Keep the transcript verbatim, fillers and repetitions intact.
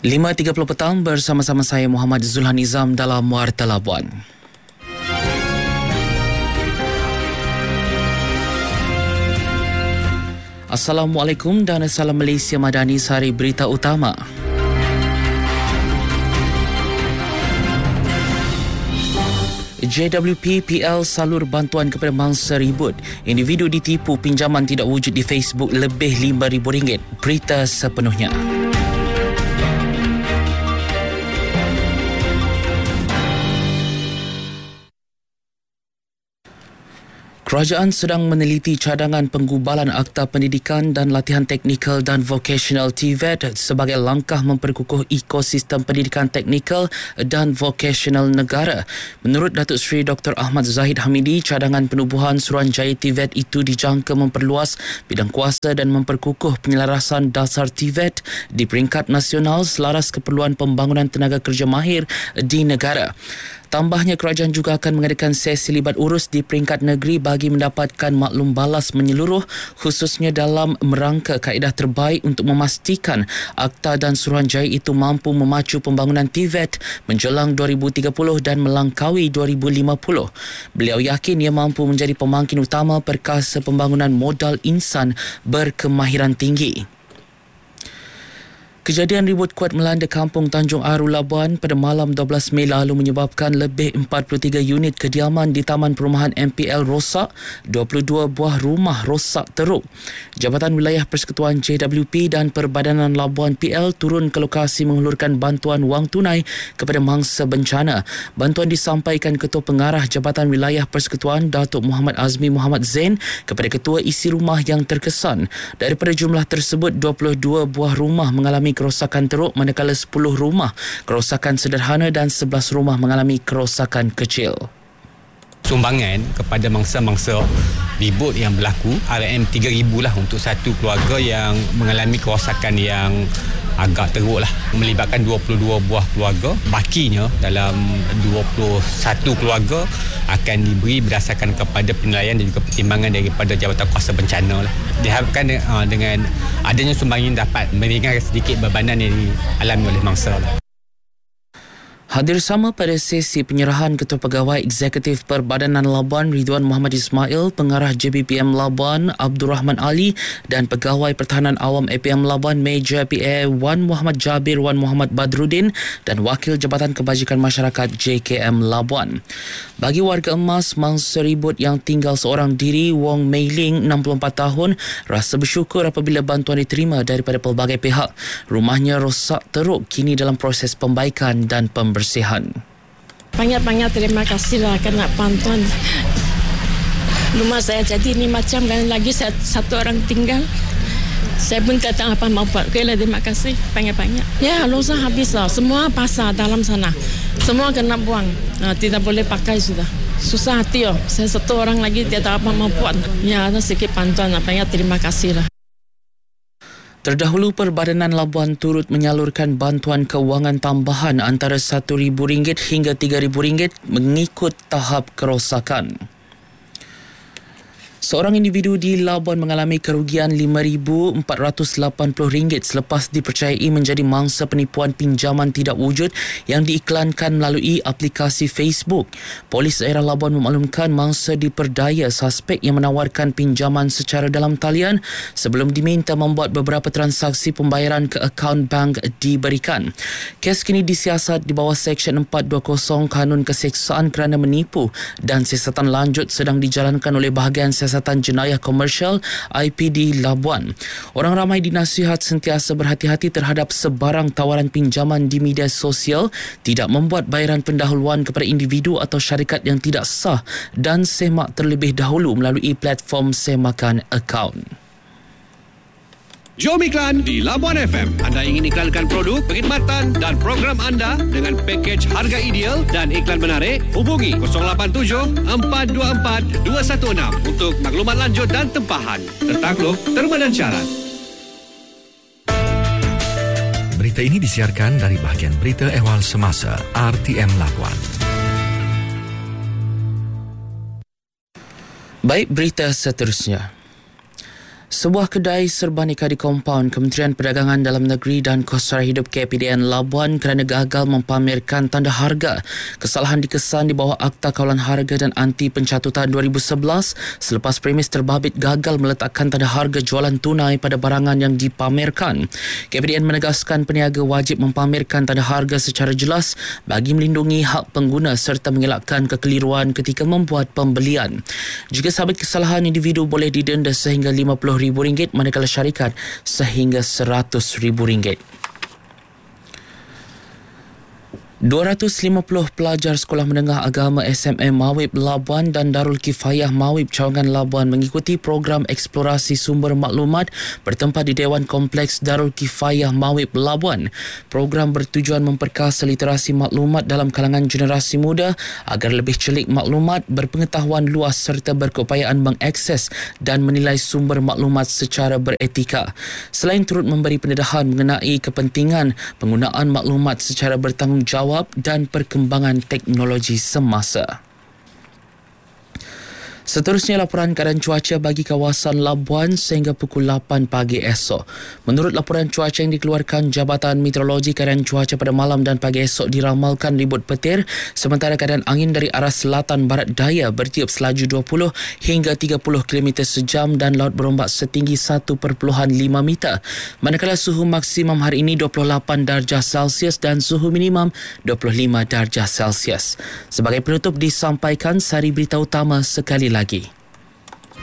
lima tiga puluh petang bersama-sama saya Muhammad Zulhan Nizam dalam Warta Labuan. Assalamualaikum dan Salam Malaysia Madani, Sehari Berita Utama. J W P P L salur bantuan kepada mangsa ribut. Individu ditipu pinjaman tidak wujud di Facebook lebih lima ribu ringgit. Berita sepenuhnya. Kerajaan sedang meneliti cadangan penggubalan Akta Pendidikan dan Latihan Teknikal dan Vocational T V E T sebagai langkah memperkukuh ekosistem pendidikan teknikal dan vocational negara. Menurut Datuk Seri Doktor Ahmad Zahid Hamidi, cadangan penubuhan Suruhanjaya T V E T itu dijangka memperluas bidang kuasa dan memperkukuh penyelarasan dasar T V E T di peringkat nasional selaras keperluan pembangunan tenaga kerja mahir di negara. Tambahnya, kerajaan juga akan mengadakan sesi libat urus di peringkat negeri bagi mendapatkan maklum balas menyeluruh, khususnya dalam merangka kaedah terbaik untuk memastikan Akta dan Suruhanjaya itu mampu memacu pembangunan T V E T menjelang dua ribu tiga puluh dan melangkaui dua ribu lima puluh. Beliau yakin ia mampu menjadi pemangkin utama perkasa pembangunan modal insan berkemahiran tinggi. Kejadian ribut kuat melanda kampung Tanjung Aru, Labuan pada malam dua belas Mei lalu menyebabkan lebih empat puluh tiga unit kediaman di Taman Perumahan M P L rosak, dua puluh dua buah rumah rosak teruk. Jabatan Wilayah Persekutuan J W P dan Perbadanan Labuan P L turun ke lokasi menghulurkan bantuan wang tunai kepada mangsa bencana. Bantuan disampaikan Ketua Pengarah Jabatan Wilayah Persekutuan Datuk Muhammad Azmi Muhammad Zain kepada ketua isi rumah yang terkesan. Daripada jumlah tersebut, dua puluh dua buah rumah mengalami kerosakan teruk, manakala sepuluh rumah kerosakan sederhana dan sebelas rumah mengalami kerosakan kecil. Sumbangan kepada mangsa-mangsa ribut yang berlaku R M tiga ribu lah untuk satu keluarga yang mengalami kerosakan yang agak teruk lah, melibatkan dua puluh dua buah keluarga. Bakinya dalam dua puluh satu keluarga akan diberi berdasarkan kepada penilaian dan juga pertimbangan daripada Jabatan Kuasa Bencana lah. Diharapkan uh, dengan adanya sumbangan dapat meringankan sedikit bebanan yang dialami oleh mangsa lah. Hadir sama pada sesi penyerahan Ketua Pegawai Eksekutif Perbadanan Labuan Ridwan Muhammad Ismail, Pengarah J B P M Labuan Abdul Rahman Ali dan Pegawai Pertahanan Awam A P M Labuan Major P A Wan Muhammad Jabir Wan Muhammad Badruddin dan Wakil Jabatan Kebajikan Masyarakat J K M Labuan. Bagi warga emas mangsa ribut yang tinggal seorang diri, Wong Mei Ling, enam puluh empat tahun, rasa bersyukur apabila bantuan diterima daripada pelbagai pihak. Rumahnya rosak teruk, kini dalam proses pembaikan dan pembersihan. Banyak-banyak terima kasih lah kerana bantuan. Rumah saya jadi ni macam dan lagi saya, satu orang tinggal. Saya pun tak tahu apa mau buat. Okeylah, terima kasih banyak-banyak. Ya, losa habis lah. Semua pasar dalam sana. Semua kena buang. Nah, tidak boleh pakai sudah. Susah hati oh. Saya satu orang lagi tidak tahu apa mau buat. Ya, ada sedikit bantuan. Banyak terima kasih lah. Terdahulu, Perbadanan Labuan turut menyalurkan bantuan kewangan tambahan antara satu ribu ringgit hingga tiga ribu ringgit mengikut tahap kerosakan. Seorang individu di Labuan mengalami kerugian lima ribu empat ratus lapan puluh ringgit selepas dipercayai menjadi mangsa penipuan pinjaman tidak wujud yang diiklankan melalui aplikasi Facebook. Polis Daerah Labuan memaklumkan mangsa diperdaya suspek yang menawarkan pinjaman secara dalam talian sebelum diminta membuat beberapa transaksi pembayaran ke akaun bank diberikan. Kes kini disiasat di bawah Seksyen empat dua kosong Kanun Keseksaan kerana menipu dan siasatan lanjut sedang dijalankan oleh bahagian siasatan Siasatan Jenayah Komersial I P D Labuan. Orang ramai dinasihat sentiasa berhati-hati terhadap sebarang tawaran pinjaman di media sosial, tidak membuat bayaran pendahuluan kepada individu atau syarikat yang tidak sah dan semak terlebih dahulu melalui platform semakan akaun. Jom iklan di Labuan F M. Anda ingin iklankan produk, perkhidmatan dan program anda dengan pakej harga ideal dan iklan menarik? Hubungi kosong lapan tujuh empat dua empat dua satu enam untuk maklumat lanjut dan tempahan. Tertakluk, terma dan syarat. Berita ini disiarkan dari bahagian Berita Ehwal Semasa R T M Labuan. Baik, berita seterusnya. Sebuah kedai serbanika di kompaun Kementerian Perdagangan Dalam Negeri dan Kos Sara Hidup K P D N Labuan kerana gagal mempamerkan tanda harga. Kesalahan dikesan di bawah Akta Kawalan Harga dan Anti Pencatutan dua ribu sebelas selepas premis terbabit gagal meletakkan tanda harga jualan tunai pada barangan yang dipamerkan. K P D N menegaskan peniaga wajib mempamerkan tanda harga secara jelas bagi melindungi hak pengguna serta mengelakkan kekeliruan ketika membuat pembelian. Jika sabit kesalahan, individu boleh didenda sehingga lima puluh ribu ringgit manakala syarikat sehingga seratus ribu ringgit. dua ratus lima puluh pelajar Sekolah Menengah Agama S M M Mawib Labuan dan Darul Kifayah Mawib Cawangan Labuan mengikuti program eksplorasi sumber maklumat bertempat di Dewan Kompleks Darul Kifayah Mawib Labuan. Program bertujuan memperkasa literasi maklumat dalam kalangan generasi muda agar lebih celik maklumat, berpengetahuan luas serta berkeupayaan mengakses dan menilai sumber maklumat secara beretika. Selain turut memberi pendedahan mengenai kepentingan penggunaan maklumat secara bertanggungjawab dan perkembangan teknologi semasa. Seterusnya, laporan keadaan cuaca bagi kawasan Labuan sehingga pukul lapan pagi esok. Menurut laporan cuaca yang dikeluarkan Jabatan Meteorologi, keadaan cuaca pada malam dan pagi esok diramalkan ribut petir, sementara keadaan angin dari arah selatan barat daya bertiup selaju dua puluh hingga tiga puluh kilometer sejam dan laut berombak setinggi satu perpuluhan lima meter. Manakala suhu maksimum hari ini dua puluh lapan darjah Celsius dan suhu minimum dua puluh lima darjah Celsius. Sebagai penutup disampaikan sari berita utama sekali lagi.